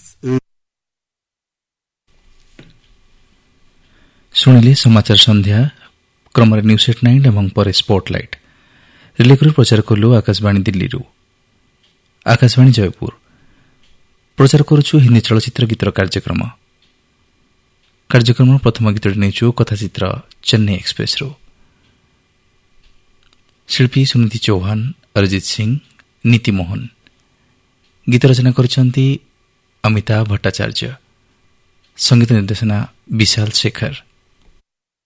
ଶୁଣିଲେ ସମାଚାର ସନ୍ଧ୍ୟା କ୍ରମରେ ନ୍ୟୁଜ୍ ଏଟ୍ 9 ଏବଂ ପରେ ସ୍ପଟଲାଇଟ୍। ରିଲେକରୁ ପ୍ରଚାର କଲୁ ଆକାଶବାଣୀ ଦିଲ୍ଲୀରୁ। ଆକାଶବାଣୀ ଜୟପୁର ପ୍ରଚାର କରୁଛୁ ହିନ୍ଦୀ ଚଳଚ୍ଚିତ୍ର ଗୀତର କାର୍ଯ୍ୟକ୍ରମର ପ୍ରଥମ ଗୀତଟି ନେଇଛୁ କଥାଚିତ୍ର ଚେନ୍ନାଇ ଏକ୍ସପ୍ରେସ୍ରୁ। ଶିଳ୍ପୀ ସୁନିଧି ଚୌହାନ, ଅରିଜିତ ସିଂ, ନୀତି ମୋହନ। ଗୀତ ରଚନା କରିଛନ୍ତି ଅମିତାଭ ଭଟ୍ଟାଚାର୍ଯ୍ୟ। ସଙ୍ଗୀତ ନିର୍ଦ୍ଦେଶନା ବିଶାଲ ଶେଖର।